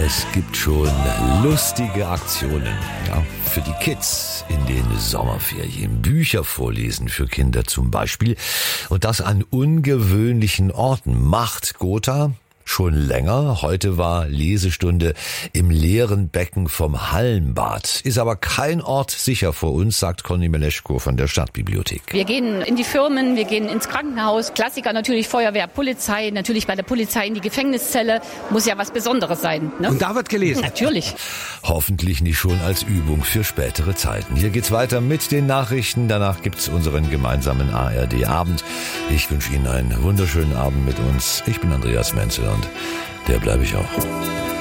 Es gibt schon lustige Aktionen, ja, für die Kids in den Sommerferien. Bücher vorlesen für Kinder zum Beispiel. Und das an ungewöhnlichen Orten. Macht Gotha schon länger. Heute war Lesestunde im leeren Becken vom Hallenbad. Ist aber kein Ort sicher vor uns, sagt Conny Meleschko von der Stadtbibliothek. Wir gehen in die Firmen, wir gehen ins Krankenhaus. Klassiker natürlich Feuerwehr, Polizei, natürlich bei der Polizei in die Gefängniszelle. Muss ja was Besonderes sein. Ne? Und da wird gelesen? Natürlich. Hoffentlich nicht schon als Übung für spätere Zeiten. Hier geht's weiter mit den Nachrichten. Danach gibt's unseren gemeinsamen ARD-Abend. Ich wünsche Ihnen einen wunderschönen Abend mit uns. Ich bin Andreas Menzel und der bleibe ich auch.